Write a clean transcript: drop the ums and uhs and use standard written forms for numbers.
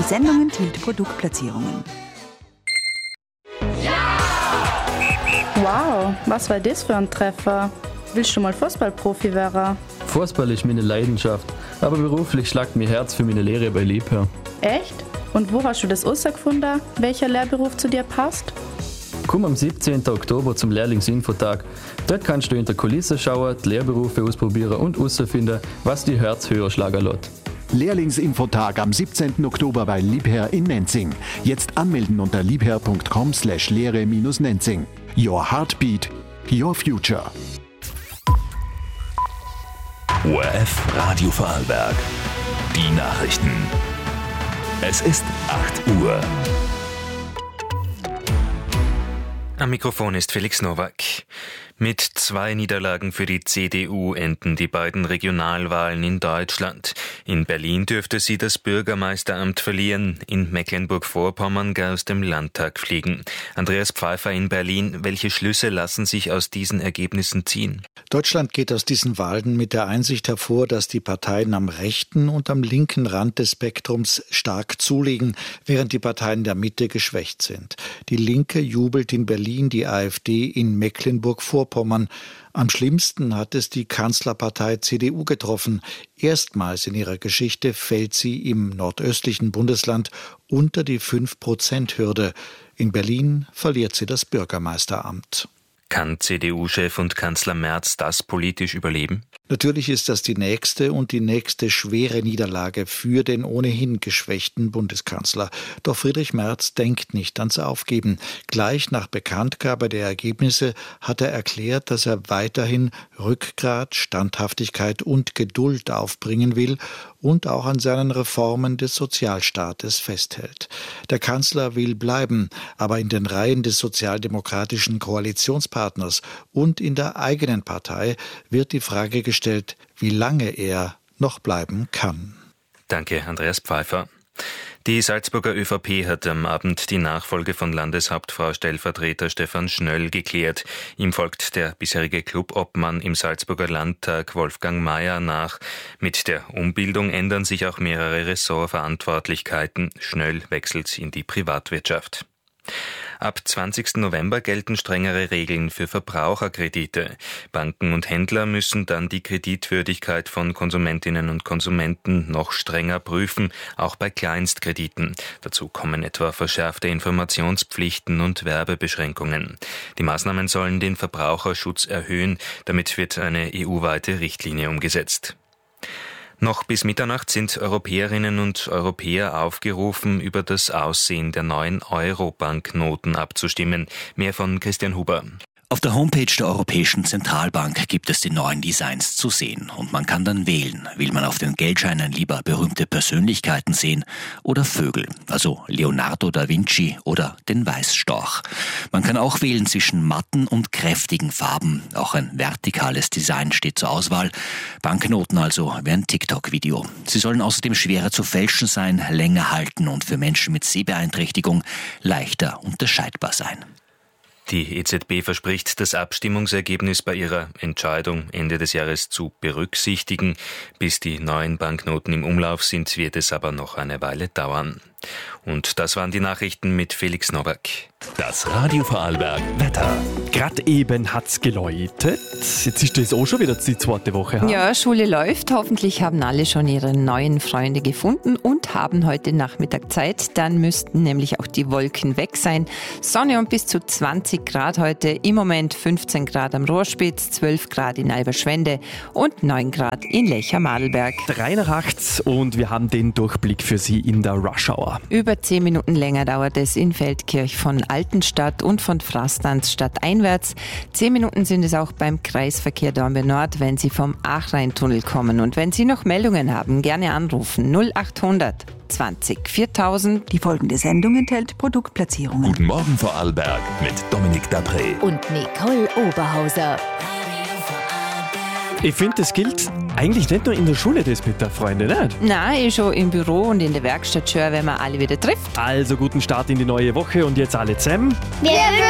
Die Sendung enthielt Produktplatzierungen. Wow, was war das für ein Treffer? Willst du mal Fußballprofi werden? Fußball ist meine Leidenschaft, aber beruflich schlagt mir Herz für meine Lehre bei Liebherr. Echt? Und wo hast du das herausgefunden, welcher Lehrberuf zu dir passt? Komm am 17. Oktober zum Lehrlingsinfotag. Dort kannst du in der Kulisse schauen, die Lehrberufe ausprobieren und herausfinden, was die Herz höher schlagen lässt. Lehrlingsinfotag am 17. Oktober bei Liebherr in Nenzing. Jetzt anmelden unter liebherr.com/lehre-nenzing. Your Heartbeat, Your Future. ORF Radio Vorarlberg. Die Nachrichten. Es ist 8 Uhr. Am Mikrofon ist Felix Nowak. Mit 2 Niederlagen für die CDU enden die beiden Regionalwahlen in Deutschland. In Berlin dürfte sie das Bürgermeisteramt verlieren, in Mecklenburg-Vorpommern gar aus dem Landtag fliegen. Andreas Pfeiffer in Berlin, welche Schlüsse lassen sich aus diesen Ergebnissen ziehen? Deutschland geht aus diesen Wahlen mit der Einsicht hervor, dass die Parteien am rechten und am linken Rand des Spektrums stark zulegen, während die Parteien der Mitte geschwächt sind. Die Linke jubelt in Berlin, die AfD in Mecklenburg-Vorpommern. Am schlimmsten hat es die Kanzlerpartei CDU getroffen. Erstmals in ihrer Geschichte fällt sie im nordöstlichen Bundesland unter die 5%-Hürde. In Berlin verliert sie das Bürgermeisteramt. Kann CDU-Chef und Kanzler Merz das politisch überleben? Natürlich ist das die nächste schwere Niederlage für den ohnehin geschwächten Bundeskanzler. Doch Friedrich Merz denkt nicht ans Aufgeben. Gleich nach Bekanntgabe der Ergebnisse hat er erklärt, dass er weiterhin Rückgrat, Standhaftigkeit und Geduld aufbringen will und auch an seinen Reformen des Sozialstaates festhält. Der Kanzler will bleiben, aber in den Reihen des sozialdemokratischen Koalitionspartners und in der eigenen Partei wird die Frage gestellt, wie lange er noch bleiben kann. Danke, Andreas Pfeiffer. Die Salzburger ÖVP hat am Abend die Nachfolge von Landeshauptfrau Stellvertreter Stefan Schnöll geklärt. Ihm folgt der bisherige Clubobmann im Salzburger Landtag Wolfgang Mayer nach. Mit der Umbildung ändern sich auch mehrere Ressortverantwortlichkeiten. Schnöll wechselt in die Privatwirtschaft. Ab 20. November gelten strengere Regeln für Verbraucherkredite. Banken und Händler müssen dann die Kreditwürdigkeit von Konsumentinnen und Konsumenten noch strenger prüfen, auch bei Kleinstkrediten. Dazu kommen etwa verschärfte Informationspflichten und Werbebeschränkungen. Die Maßnahmen sollen den Verbraucherschutz erhöhen. Damit wird eine EU-weite Richtlinie umgesetzt. Noch bis Mitternacht sind Europäerinnen und Europäer aufgerufen, über das Aussehen der neuen Euro-Banknoten abzustimmen. Mehr von Christian Huber. Auf der Homepage der Europäischen Zentralbank gibt es die neuen Designs zu sehen und man kann dann wählen. Will man auf den Geldscheinen lieber berühmte Persönlichkeiten sehen oder Vögel, also Leonardo da Vinci oder den Weißstorch. Man kann auch wählen zwischen matten und kräftigen Farben. Auch ein vertikales Design steht zur Auswahl. Banknoten also wie ein TikTok-Video. Sie sollen außerdem schwerer zu fälschen sein, länger halten und für Menschen mit Sehbeeinträchtigung leichter unterscheidbar sein. Die EZB verspricht, das Abstimmungsergebnis bei ihrer Entscheidung Ende des Jahres zu berücksichtigen. Bis die neuen Banknoten im Umlauf sind, wird es aber noch eine Weile dauern. Und das waren die Nachrichten mit Felix Nowak. Das Radio Vorarlberg Wetter. Gerade eben hat's geläutet. Jetzt ist das auch schon wieder die zweite Woche. Ja, Schule läuft. Hoffentlich haben alle schon ihre neuen Freunde gefunden und haben heute Nachmittag Zeit. Dann müssten nämlich auch die Wolken weg sein. Sonne und bis zu 20 Grad heute. Im Moment 15 Grad am Rohrspitz, 12 Grad in Alberschwende und 9 Grad in Lech-am-Adelberg. 3 nach 8 und wir haben den Durchblick für Sie in der Rush Hour. Über 10 Minuten länger dauert es in Feldkirch von Altenstadt und von Frastanz stadteinwärts. 10 Minuten sind es auch beim Kreisverkehr Dornbirn Nord, wenn Sie vom Achreintunnel kommen. Und wenn Sie noch Meldungen haben, gerne anrufen 0800 20 4000. Die folgende Sendung enthält Produktplatzierungen. Guten Morgen Vorarlberg mit Dominik Dapré und Nicole Oberhauser. Ich finde, das gilt eigentlich nicht nur in der Schule, das mit der Freunde, nicht? Nein, schon im Büro und in der Werkstatt schon, wenn man alle wieder trifft. Also guten Start in die neue Woche und jetzt alle zusammen. Wir